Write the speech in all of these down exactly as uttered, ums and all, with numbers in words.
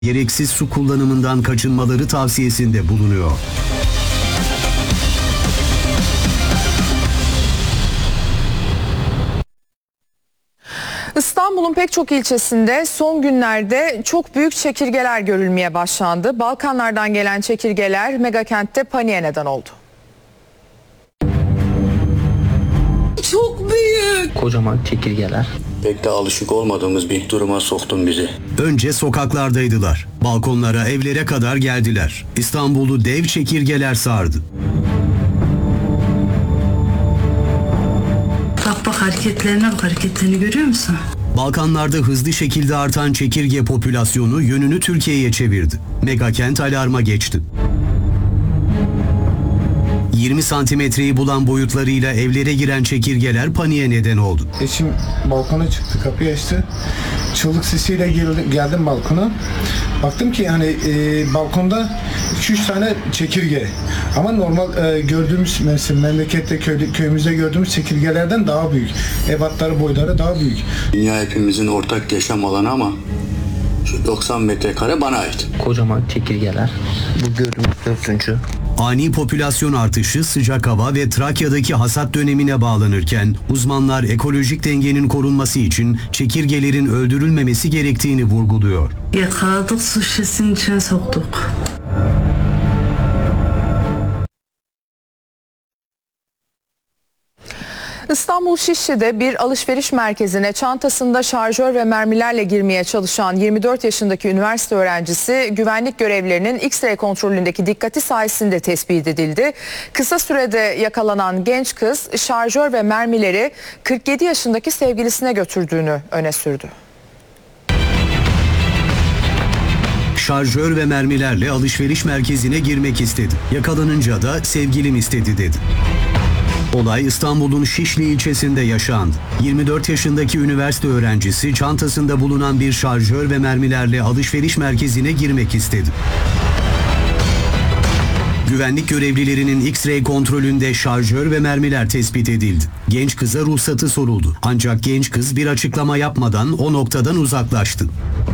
gereksiz su kullanımından kaçınmaları tavsiyesinde bulunuyor. İstanbul'un pek çok ilçesinde son günlerde çok büyük çekirgeler görülmeye başlandı. Balkanlardan gelen çekirgeler megakentte paniğe neden oldu. Çok büyük. Kocaman çekirgeler. Pek de alışık olmadığımız bir duruma soktun bizi. Önce sokaklardaydılar. Balkonlara, evlere kadar geldiler. İstanbul'u dev çekirgeler sardı. Bak bak hareketlerine bak, hareketlerini görüyor musun? Balkanlarda hızlı şekilde artan çekirge popülasyonu yönünü Türkiye'ye çevirdi. Megakent alarma geçti. yirmi santimetreyi bulan boyutlarıyla evlere giren çekirgeler paniğe neden oldu. Eşim balkona çıktı, kapıyı açtı. Çığlık sesiyle geldim, geldim balkona. Baktım ki hani e, balkonda iki üç tane çekirge. Ama normal e, gördüğümüz mesela memlekette, köy, köyümüzde gördüğümüz çekirgelerden daha büyük. Ebatları, boyları daha büyük. Dünya hepimizin ortak yaşam alanı ama şu doksan metrekare bana ait. Kocaman çekirgeler. Bu gördüğümüz dördüncü. Ani popülasyon artışı sıcak hava ve Trakya'daki hasat dönemine bağlanırken uzmanlar ekolojik dengenin korunması için çekirgelerin öldürülmemesi gerektiğini vurguluyor. Yakaladık, su şişesinin içine soktuk. İstanbul Şişli'de bir alışveriş merkezine çantasında şarjör ve mermilerle girmeye çalışan yirmi dört yaşındaki üniversite öğrencisi güvenlik görevlilerinin X-ray kontrolündeki dikkati sayesinde tespit edildi. Kısa sürede yakalanan genç kız şarjör ve mermileri kırk yedi yaşındaki sevgilisine götürdüğünü öne sürdü. Şarjör ve mermilerle alışveriş merkezine girmek istedi. Yakalanınca da sevgilim istedi dedi. Olay İstanbul'un Şişli ilçesinde yaşandı. yirmi dört yaşındaki üniversite öğrencisi çantasında bulunan bir şarjör ve mermilerle alışveriş merkezine girmek istedi. Güvenlik görevlilerinin X-ray kontrolünde şarjör ve mermiler tespit edildi. Genç kıza ruhsatı soruldu. Ancak genç kız bir açıklama yapmadan o noktadan uzaklaştı.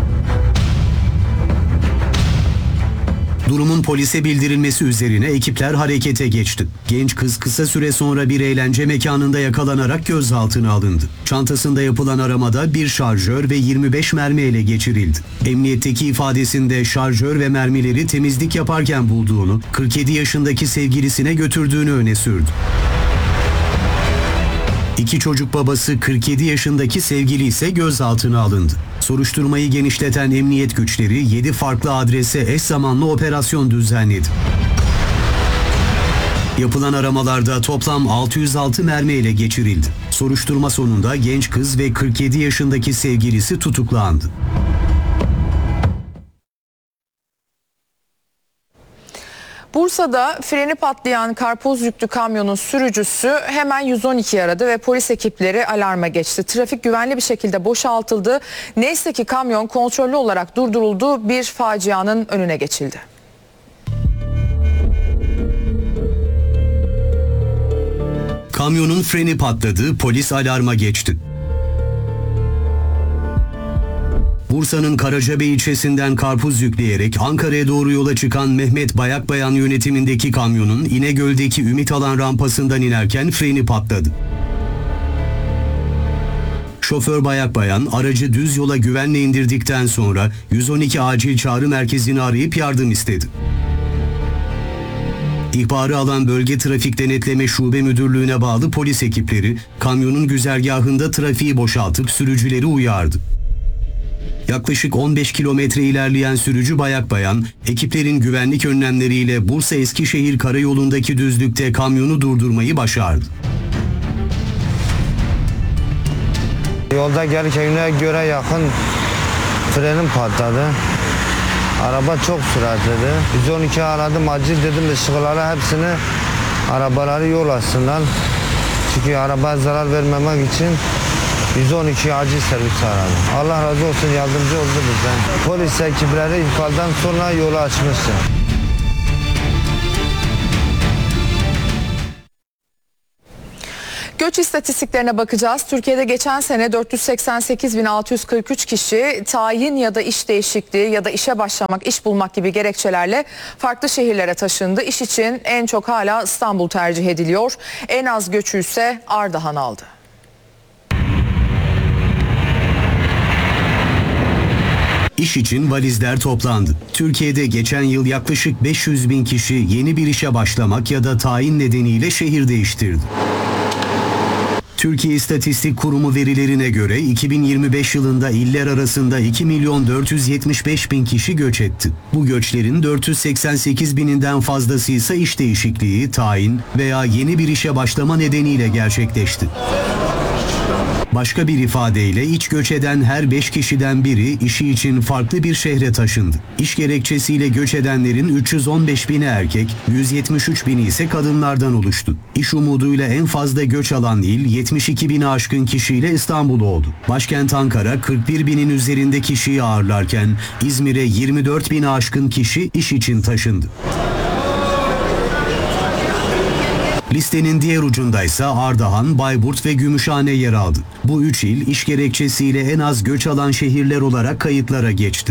Durumun polise bildirilmesi üzerine ekipler harekete geçti. Genç kız kısa süre sonra bir eğlence mekanında yakalanarak gözaltına alındı. Çantasında yapılan aramada bir şarjör ve yirmi beş mermi ele geçirildi. Emniyetteki ifadesinde şarjör ve mermileri temizlik yaparken bulduğunu, kırk yedi yaşındaki sevgilisine götürdüğünü öne sürdü. İki çocuk babası kırk yedi yaşındaki sevgili ise gözaltına alındı. Soruşturmayı genişleten emniyet güçleri yedi farklı adrese eş zamanlı operasyon düzenledi. Yapılan aramalarda toplam altı yüz altı mermi ele geçirildi. Soruşturma sonunda genç kız ve kırk yedi yaşındaki sevgilisi tutuklandı. Bursa'da freni patlayan karpuz yüklü kamyonun sürücüsü hemen yüz on iki aradı ve polis ekipleri alarma geçti. Trafik güvenli bir şekilde boşaltıldı. Neyse ki kamyon kontrollü olarak durduruldu, bir facianın önüne geçildi. Kamyonun freni patladı, polis alarma geçti. Bursa'nın Karacabey ilçesinden karpuz yükleyerek Ankara'ya doğru yola çıkan Mehmet Bayakbayan yönetimindeki kamyonun İnegöl'deki Ümit Alan rampasından inerken freni patladı. Şoför Bayakbayan aracı düz yola güvenle indirdikten sonra yüz on iki acil çağrı merkezini arayıp yardım istedi. İhbarı alan Bölge Trafik Denetleme Şube Müdürlüğü'ne bağlı polis ekipleri kamyonun güzergahında trafiği boşaltıp sürücüleri uyardı. Yaklaşık on beş kilometre ilerleyen sürücü Bayakbayan, ekiplerin güvenlik önlemleriyle Bursa-Eskişehir karayolundaki düzlükte kamyonu durdurmayı başardı. Yolda gelirken göre yakın frenim patladı. Araba çok süratliydi. yüz on iki aradım, acil dedim, ışıkları hepsini, arabaları yol açsınlar. Çünkü arabaya zarar vermemek için yüz on iki acil servis aradı. Allah razı olsun, yardımcı oldu bize. Polis ekipleri ihbardan sonra yolu açmıştı. Göç istatistiklerine bakacağız. Türkiye'de geçen sene dört yüz seksen sekiz bin altı yüz kırk üç kişi tayin ya da iş değişikliği ya da işe başlamak, iş bulmak gibi gerekçelerle farklı şehirlere taşındı. İş için en çok hala İstanbul tercih ediliyor. En az göçü ise Ardahan aldı. İş için valizler toplandı. Türkiye'de geçen yıl yaklaşık beş yüz bin kişi yeni bir işe başlamak ya da tayin nedeniyle şehir değiştirdi. Türkiye İstatistik Kurumu verilerine göre iki bin yirmi beş yılında iller arasında iki milyon dört yüz yetmiş beş bin kişi göç etti. Bu göçlerin dört yüz seksen sekiz bininden fazlası ise iş değişikliği, tayin veya yeni bir işe başlama nedeniyle gerçekleşti. Başka bir ifadeyle iç göç eden her beş kişiden biri işi için farklı bir şehre taşındı. İş gerekçesiyle göç edenlerin üç yüz on beş bini erkek, yüz yetmiş üç bini ise kadınlardan oluştu. İş umuduyla en fazla göç alan il yetmiş iki bini aşkın kişiyle İstanbul oldu. Başkent Ankara kırk bir binin üzerinde kişiyi ağırlarken İzmir'e yirmi dört bini aşkın kişi iş için taşındı. Listenin diğer ucundaysa Ardahan, Bayburt ve Gümüşhane yer aldı. Bu üç il iş gerekçesiyle en az göç alan şehirler olarak kayıtlara geçti.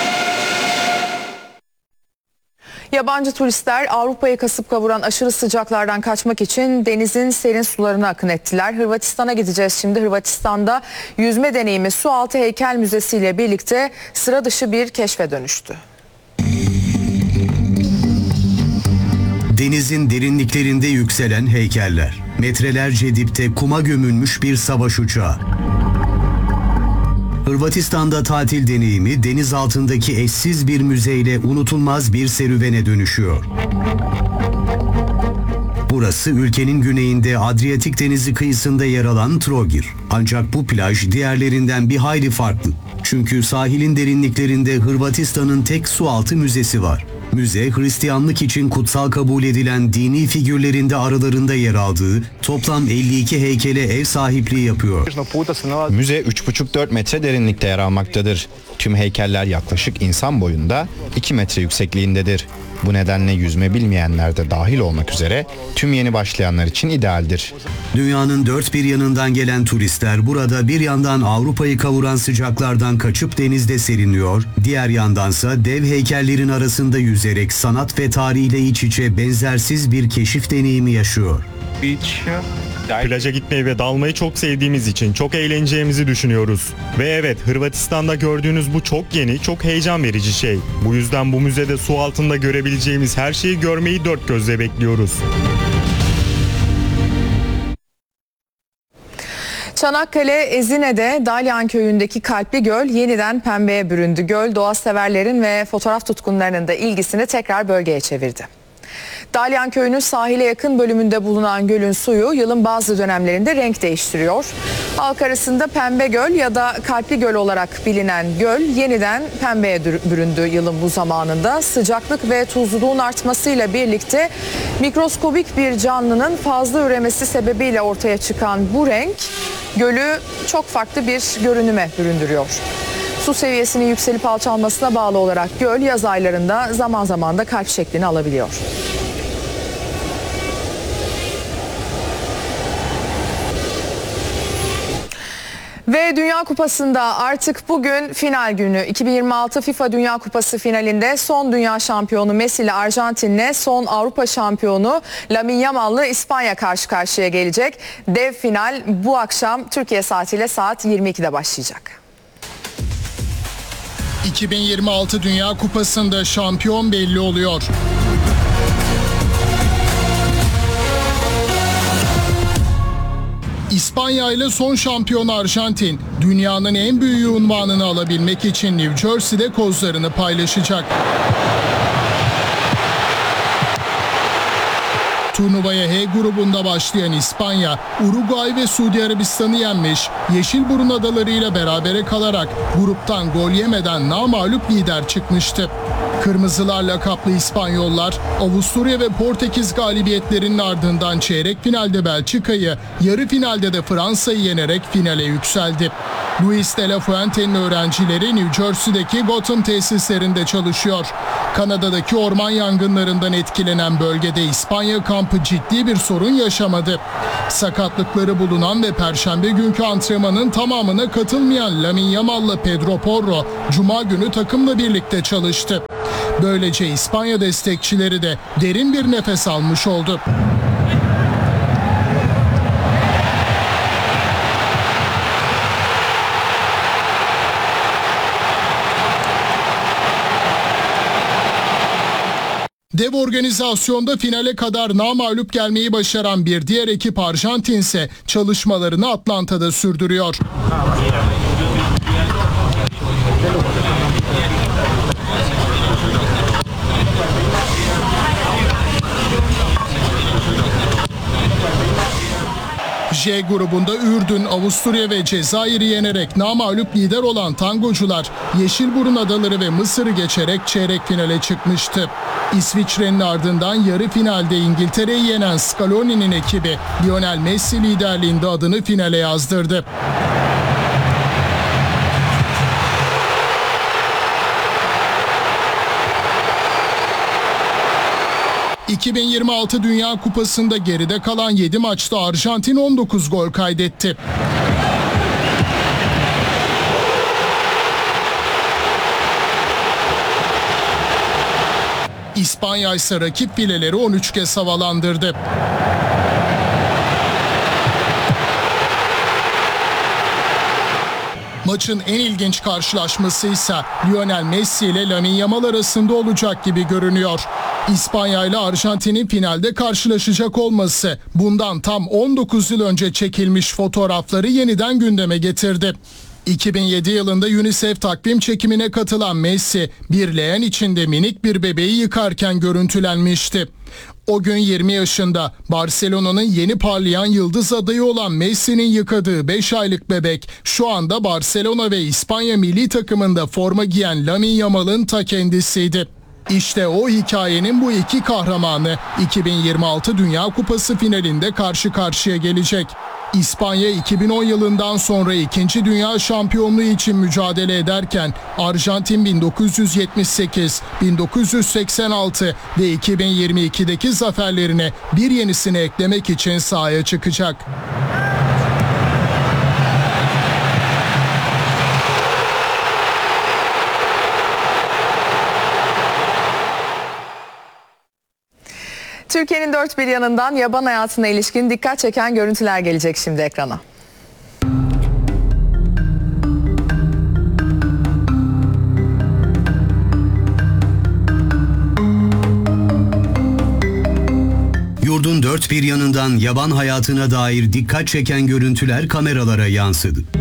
Yabancı turistler Avrupa'yı kasıp kavuran aşırı sıcaklardan kaçmak için denizin serin sularına akın ettiler. Hırvatistan'a gideceğiz şimdi. Hırvatistan'da yüzme deneyimi Sualtı Heykel Müzesi ile birlikte sıra dışı bir keşfe dönüştü. Denizin derinliklerinde yükselen heykeller, metrelerce dipte kuma gömülmüş bir savaş uçağı. Hırvatistan'da tatil deneyimi deniz altındaki eşsiz bir müzeyle unutulmaz bir serüvene dönüşüyor. Burası ülkenin güneyinde Adriyatik Denizi kıyısında yer alan Trogir. Ancak bu plaj diğerlerinden bir hayli farklı. Çünkü sahilin derinliklerinde Hırvatistan'ın tek sualtı müzesi var. Müze, Hristiyanlık için kutsal kabul edilen dini figürlerin de aralarında yer aldığı toplam elli iki heykele ev sahipliği yapıyor. Müze üç buçuk dört metre derinlikte yer almaktadır. Tüm heykeller yaklaşık insan boyunda iki metre yüksekliğindedir. Bu nedenle yüzme bilmeyenler de dahil olmak üzere tüm yeni başlayanlar için idealdir. Dünyanın dört bir yanından gelen turistler burada bir yandan Avrupa'yı kavuran sıcaklardan kaçıp denizde serinliyor, diğer yandansa dev heykellerin arasında yüzerek sanat ve tarihle iç içe benzersiz bir keşif deneyimi yaşıyor. Plaja gitmeyi ve dalmayı çok sevdiğimiz için çok eğleneceğimizi düşünüyoruz. Ve evet, Hırvatistan'da gördüğünüz bu çok yeni, çok heyecan verici şey. Bu yüzden bu müzede su altında görebileceğimiz her şeyi görmeyi dört gözle bekliyoruz. Çanakkale Ezine'de Dalyan Köyü'ndeki Kalpli Göl yeniden pembeye büründü. Göl doğa severlerin ve fotoğraf tutkunlarının da ilgisini tekrar bölgeye çevirdi. Dalyan Köyü'nün sahile yakın bölümünde bulunan gölün suyu yılın bazı dönemlerinde renk değiştiriyor. Halk arasında Pembe Göl ya da Kalpli Göl olarak bilinen göl yeniden pembeye büründü yılın bu zamanında. Sıcaklık ve tuzluluğun artmasıyla birlikte mikroskobik bir canlının fazla üremesi sebebiyle ortaya çıkan bu renk gölü çok farklı bir görünüme büründürüyor. Su seviyesinin yükselip alçalmasına bağlı olarak göl yaz aylarında zaman zaman da kalp şeklini alabiliyor. Ve Dünya Kupası'nda artık bugün final günü. iki bin yirmi altı FIFA Dünya Kupası finalinde son dünya şampiyonu Messi ile Arjantin'le son Avrupa şampiyonu Lamine Yamal'lı İspanya karşı karşıya gelecek. Dev final bu akşam Türkiye saatiyle saat yirmi ikide başlayacak. iki bin yirmi altı Dünya Kupası'nda şampiyon belli oluyor. İspanya ile son şampiyon Arjantin, dünyanın en büyüğü unvanını alabilmek için New Jersey'de kozlarını paylaşacak. Turnuvaya H grubunda başlayan İspanya, Uruguay ve Suudi Arabistan'ı yenmiş, Yeşilburun adalarıyla berabere kalarak gruptan gol yemeden namağlup lider çıkmıştı. Kırmızılarla kaplı İspanyollar, Avusturya ve Portekiz galibiyetlerinin ardından çeyrek finalde Belçika'yı, yarı finalde de Fransa'yı yenerek finale yükseldi. Luis de la Fuente'nin öğrencileri New Jersey'deki Gotham tesislerinde çalışıyor. Kanada'daki orman yangınlarından etkilenen bölgede İspanya kamp kampı ciddi bir sorun yaşamadı. Sakatlıkları bulunan ve perşembe günkü antrenmanın tamamına katılmayan Lamine Yamal'la Pedro Porro Cuma günü takımla birlikte çalıştı. Böylece İspanya destekçileri de derin bir nefes almış oldu. Dev organizasyonda finale kadar namağlup gelmeyi başaran bir diğer ekip Arjantin ise çalışmalarını Atlanta'da sürdürüyor. J grubunda Ürdün, Avusturya ve Cezayir'i yenerek namağlup lider olan tangocular Yeşilburun Adaları ve Mısır'ı geçerek çeyrek finale çıkmıştı. İsviçre'nin ardından yarı finalde İngiltere'yi yenen Scaloni'nin ekibi Lionel Messi liderliğinde adını finale yazdırdı. iki bin yirmi altı Dünya Kupası'nda geride kalan yedi maçta Arjantin on dokuz gol kaydetti. İspanya ise rakip fileleri on üç kez havalandırdı. Maçın en ilginç karşılaşması ise Lionel Messi ile Lamine Yamal arasında olacak gibi görünüyor. İspanya ile Arjantin'in finalde karşılaşacak olması bundan tam on dokuz yıl önce çekilmiş fotoğrafları yeniden gündeme getirdi. iki bin yedi yılında UNICEF takvim çekimine katılan Messi bir leğen içinde minik bir bebeği yıkarken görüntülenmişti. O gün yirmi yaşında Barcelona'nın yeni parlayan yıldız adayı olan Messi'nin yıkadığı beş aylık bebek şu anda Barcelona ve İspanya milli takımında forma giyen Lamine Yamal'ın ta kendisiydi. İşte o hikayenin bu iki kahramanı iki bin yirmi altı Dünya Kupası finalinde karşı karşıya gelecek. İspanya iki bin on yılından sonra ikinci Dünya Şampiyonluğu için mücadele ederken Arjantin bin dokuz yüz yetmiş sekiz, bin dokuz yüz seksen altı ve iki bin yirmi ikideki zaferlerine bir yenisini eklemek için sahaya çıkacak. Türkiye'nin dört bir yanından yaban hayatına ilişkin dikkat çeken görüntüler gelecek şimdi ekrana. Yurdun dört bir yanından yaban hayatına dair dikkat çeken görüntüler kameralara yansıdı.